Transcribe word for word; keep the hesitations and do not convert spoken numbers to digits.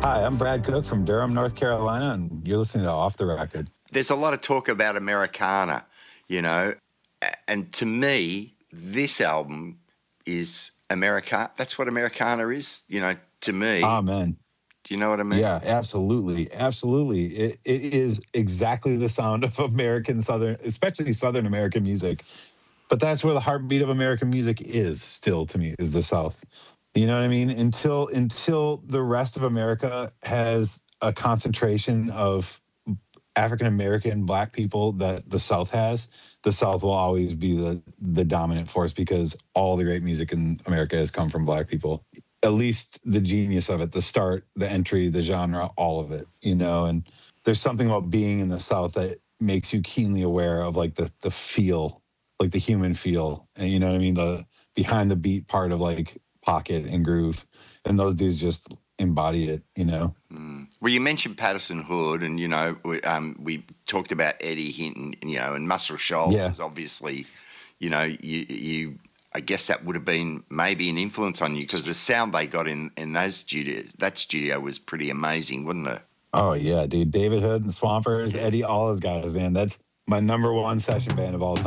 Hi, I'm Brad Cook from Durham, North Carolina, and you're listening to Off the Record. There's a lot of talk about Americana, you know, and to me, this album is America. That's what Americana is, you know, to me. Amen. Do you know what I mean? Yeah, absolutely. Absolutely. It, it is exactly the sound of American Southern, especially Southern American music. But that's where the heartbeat of American music is still, to me, is the South. You know what I mean? Until until the rest of America has a concentration of African American Black people that the South has, the South will always be the the dominant force because all the great music in America has come from Black people. At least the genius of it, the start, the entry, the genre, all of it, you know. And there's something about being in the South that makes you keenly aware of like the the feel, like the human feel, and you know what I mean, the behind the beat part of like pocket and groove, and those dudes just embody it, you know. Mm. Well, you mentioned Patterson Hood, and you know, we, um, we talked about Eddie Hinton, you know, and Muscle Shoals. Yeah. Obviously, you know, you you. I guess that would have been maybe an influence on you because the sound they got in in those studios, that studio was pretty amazing, wasn't it? Oh yeah, dude. David Hood and Swampers, Eddie, all those guys, man. That's my number one session band of all time.